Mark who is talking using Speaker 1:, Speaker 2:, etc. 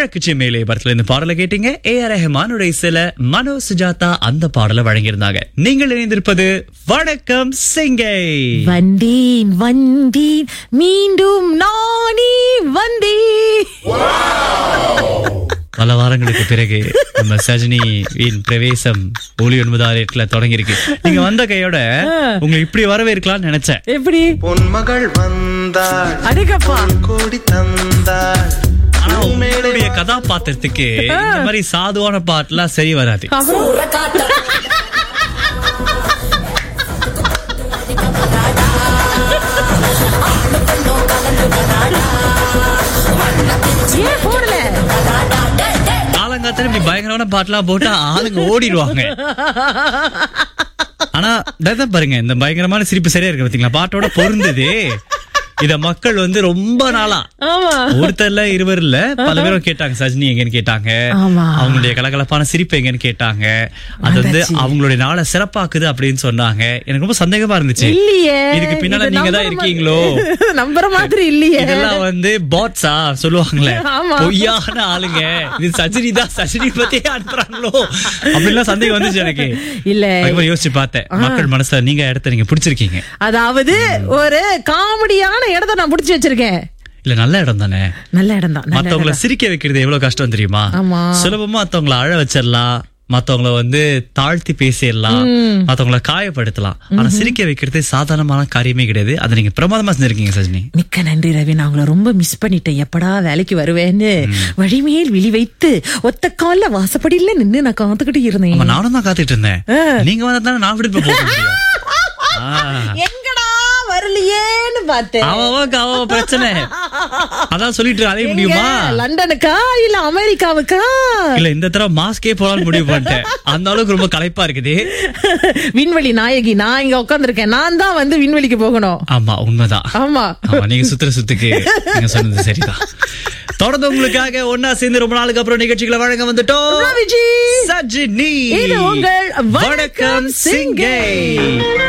Speaker 1: கிழக்கு மேலே படத்துல இந்த பாடலை கேட்டீங்க. ஏஆர் ரஹ்மானுடைய சில மனோ சுஜாதா அந்த பாடலை வழங்கியிருந்தாங்க. நீங்கள் இணைந்திருப்பது வணக்கம் சிங்கை.
Speaker 2: வந்தேன் வந்தேன் மீண்டும் நானே வந்தேன்.
Speaker 1: பல வாரங்களுக்கு பிறகு நம்ம சஜினியின் பிரவேசம் ஒளி 96 தொடங்கி இருக்கு. நீங்க வந்த கையோட உங்களை இப்படி வரவேற்கலாம்னு நினைச்சேன்.
Speaker 2: எப்படி
Speaker 3: பொன்மகள் வந்தாள்
Speaker 2: அடேங்கப்பா
Speaker 3: கோடி தந்தாள்.
Speaker 1: ஆனா உங்களுடைய கதாபாத்திரத்துக்கு இந்த மாதிரி சாதுவான பாட்டுலாம் சரி வராது.
Speaker 2: ஏன் போடல?
Speaker 1: காலங்காத்திரம் இப்படி பயங்கரமான பாட்டுலாம் போட்டா ஆளுங்க ஓடிடுவாங்க. ஆனா பாருங்க, இந்த பயங்கரமான சிரிப்பு சரியா இருக்கு பாத்தீங்களா? பாட்டோட பொருந்தது. இத மக்கள் வந்து ரொம்ப நாளா ஒருத்தர்ல இருவர்ல பல பேரும் கேட்டாங்க. சஜினி எங்கன்னு கேட்டாங்க, அவங்களுடைய கலகலப்பான சிரிப்பு எங்கன்னு கேட்டாங்க. அது வந்து அவங்களுடைய நாளை சிறப்பாக்குது அப்படின்னு சொன்னாங்க. எனக்கு ரொம்ப சந்தேகமா இருந்துச்சு, இதுக்கு பின்னால நீங்க தான் இருக்கீங்களோ
Speaker 2: நம்புற மாதிரி இல்லையே.
Speaker 1: இதெல்லாம் வந்து பாட்ஸா சொல்லுவாங்களே, பொய்யான ஆளுங்க, இது சஜினி தான், சஜினி பத்தியே அனுப்புறாங்களோ அப்படிலாம் சந்தேகம் வந்துச்சு எனக்கு. இல்ல யோசிச்சு பார்த்தேன், மக்கள் மனசுல நீங்க இடத்த நீங்க பிடிச்சிருக்கீங்க.
Speaker 2: அதாவது ஒரு காமெடியான இடத்தை நான் பிடிச்சி வச்சிருக்கேன்.
Speaker 1: இல்ல நல்ல இடம் தானே, நல்ல இடம் தான். மத்தவங்களை சிரிக்க வைக்கிறது எவ்வளவு கஷ்டம் தெரியுமா? சுலபமா மத்தவங்களை அழ வச்சிடலாம், மத்தவங்கள வந்து தாழ்த்தி பேசிடலாம், மத்தவங்கள காயப்படுத்தலாம். ஆனா சிரிக்க வைக்கிறது சாதாரணமான காரியமே கிடையாது. அதை நீங்க பிரமாதமா செஞ்சிருக்கீங்க சஜினி.
Speaker 2: மிக்க நன்றி ரவி. நான் உங்களை ரொம்ப மிஸ் பண்ணிட்டேன். எப்படா வேலைக்கு வருவேன்னு வழிமேல் விழி வைத்து ஒத்த கால வாசப்படியில நின்னு நான் காத்துக்கிட்டு இருந்தேன்.
Speaker 1: நானும் தான் காத்துட்டு இருந்தேன். நீங்க வந்தா நான் விடுப்பு போக முடியும்.
Speaker 2: எங்கடா வரலையேன்னு பார்த்தேன்.
Speaker 1: அவ பிரச்சனை அதான் சொல்லிட்டு அலைய முடியுமா?
Speaker 2: லண்டனுக்கா இல்ல அமெரிக்காவுக்கா?
Speaker 1: இல்ல இந்த தடவை மாஸ்கே போலான்னு முடிவு பண்ணிட்டேன். அந்த அளவுக்கு ரொம்ப களைப்பா இருக்குது.
Speaker 2: விண்வெளி நாயகி நான் இங்க உட்கார்ந்துருக்கேன். நான் தான் வந்து விண்வெளிக்கு போகணும்.
Speaker 1: ஆமா உண்மைதான். ஆமா நீங்க சுத்துக்கு நீங்க சொன்னது சரிதான். தொடர்ந்து உங்களுக்காக ஒன்னா சேர்ந்து ரொம்ப நாளுக்கு அப்புறம் நிகழ்ச்சிகளை வழங்க வந்துட்டோம்.
Speaker 2: ரவிஜி
Speaker 1: சஜினி.
Speaker 2: இது உங்கள்
Speaker 1: வணக்கம் சிங்கை.